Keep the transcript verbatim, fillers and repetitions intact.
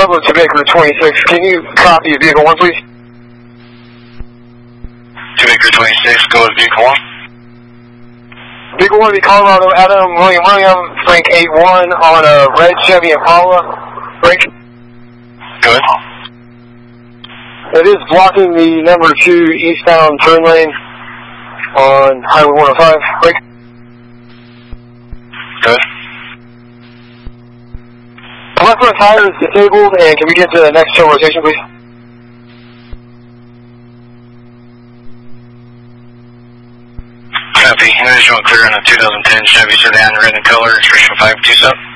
Bravo to Baker twenty-six. Can you copy vehicle one, please? To Baker twenty-six, go with vehicle one. Vehicle one, Colorado, Adam, William, William, Frank eight one on a red Chevy Impala. Frank? Good. It is blocking the number two eastbound turn lane on Highway one oh five. Frank? Good. Left front tire is disabled, and can we get to the next turn rotation, please? Copy. Visual clear on a two thousand ten Chevy sedan, red in color, expression five two seven.